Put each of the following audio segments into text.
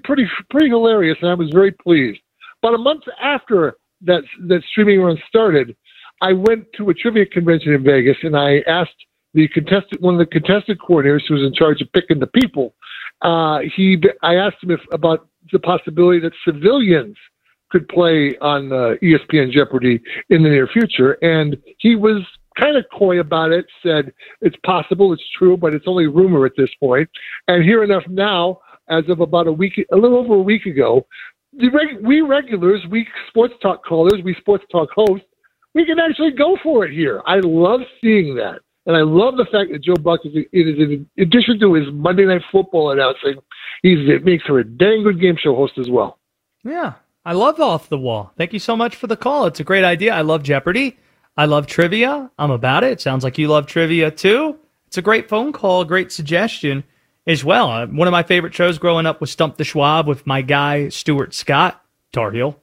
pretty hilarious, and I was very pleased. About a month after that streaming run started, I went to a trivia convention in Vegas, and I asked one of the contestant coordinators who was in charge of picking the people. I asked him about the possibility that civilians could play on ESPN Jeopardy in the near future, and he was kind of coy about it, said it's possible, it's true, but it's only rumor at this point. And here enough now, as of about a little over a week ago, we regulars, we sports talk callers, we sports talk hosts, we can actually go for it here. I love seeing that. And I love the fact that Joe Buck in addition to his Monday Night Football announcing, it makes her a dang good game show host as well. Yeah, I love Off the Wall. Thank you so much for the call. It's a great idea. I love Jeopardy. I love trivia. I'm about it. It sounds like you love trivia too. It's a great phone call, great suggestion as well. One of my favorite shows growing up was Stump the Schwab with my guy, Stuart Scott, Tar Heel.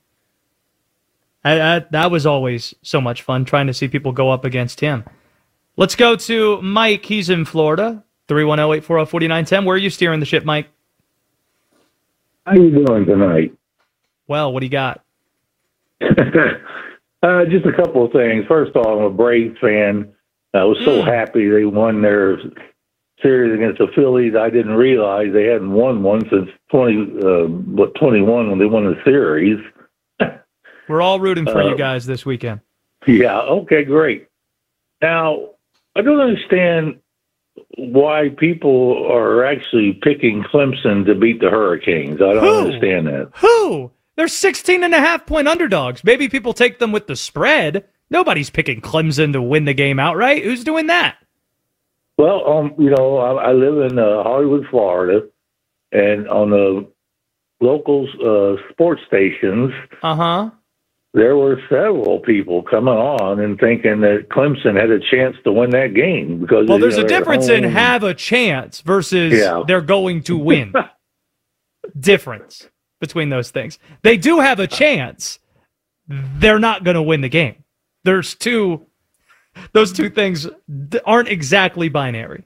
That was always so much fun trying to see people go up against him. Let's go to Mike. He's in Florida. 310-840-4910. Where are you steering the ship, Mike? How you doing tonight? Well, what do you got? Just a couple of things. First of all, I'm a Braves fan. I was so happy they won their series against the Phillies. I didn't realize they hadn't won one since 21 when they won the series. We're all rooting for you guys this weekend. Yeah, okay, great. Now, I don't understand why people are actually picking Clemson to beat the Hurricanes. I don't understand that. Who? They're 16.5-point underdogs. Maybe people take them with the spread. Nobody's picking Clemson to win the game outright. Who's doing that? Well, I live in Hollywood, Florida, and on the local sports stations, there were several people coming on and thinking that Clemson had a chance to win that game because there's a difference in have a chance versus they're going to win. Difference between those things. They do have a chance. They're not going to win the game. Those two things aren't exactly binary.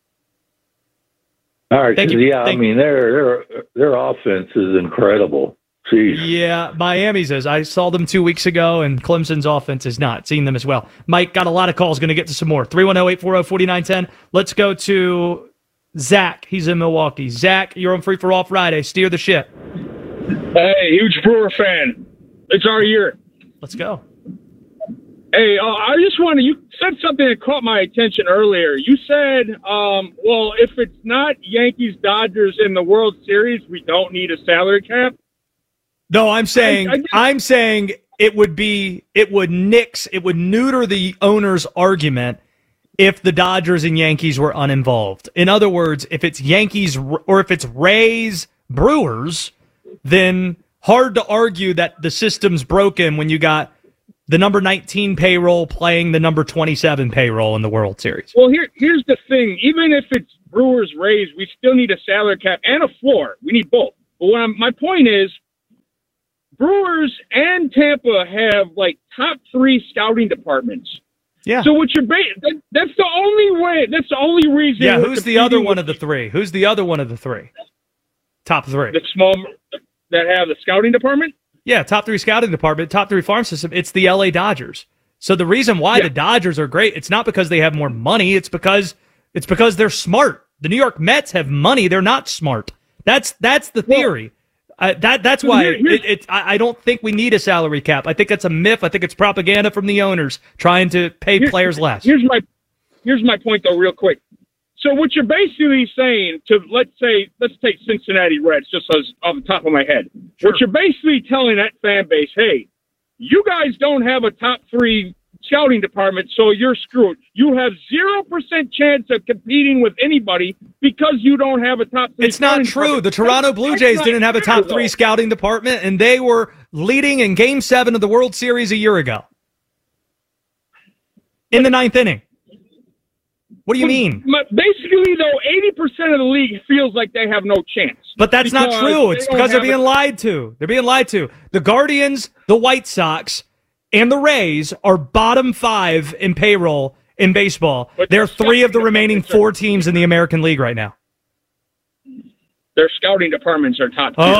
All right. I mean, their offense is incredible. Jeez. Yeah, Miami's is. I saw them 2 weeks ago, and Clemson's offense is not. Seeing them as well. Mike, got a lot of calls. Going to get to some more. 310-840-4910. Let's go to Zach. He's in Milwaukee. Zach, you're on Free for All Friday. Steer the ship. Hey, huge Brewer fan. It's our year. Let's go. Hey, I just wanted, you said something that caught my attention earlier. You said, well, if it's not Yankees, Dodgers in the World Series, we don't need a salary cap. No, I'm saying it would neuter the owner's argument if the Dodgers and Yankees were uninvolved. In other words, if it's Yankees or if it's Rays, Brewers, then hard to argue that the system's broken when you got the number 19 payroll playing the number 27 payroll in the World Series. Well, here's the thing. Even if it's Brewers, Rays, we still need a salary cap and a floor. We need both. But my point is, Brewers and Tampa have like top 3 scouting departments. Yeah. So what you're that's the only way. That's the only reason. Yeah. Who's the other one of the 3? Who's the other one of the 3? Top 3. The small that have the scouting department. Yeah, top 3 scouting department, top 3 farm system. It's the LA Dodgers. So the reason why the Dodgers are great, it's not because they have more money. It's because they're smart. The New York Mets have money. They're not smart. That's the theory. That's why I don't think we need a salary cap. I think that's a myth. I think it's propaganda from the owners trying to pay players less. Here's my point, though, real quick. So what you're basically saying let's take Cincinnati Reds, just off the top of my head. Sure. What you're basically telling that fan base, hey, you guys don't have a top 3 scouting department, so you're screwed. You have 0% chance of competing with anybody because you don't have a top 3. It's not true. The Toronto Blue Jays didn't have a top 3 scouting department, and they were leading in Game 7 of the World Series a year ago. In the 9th inning. What do you mean? Basically, though, 80% of the league feels like they have no chance. But that's not true. It's because they're being lied to. They're being lied to. The Guardians, the White Sox, and the Rays are bottom 5 in payroll in baseball. They're 3 of the remaining 4 teams in the American League right now. Their scouting departments are top 2.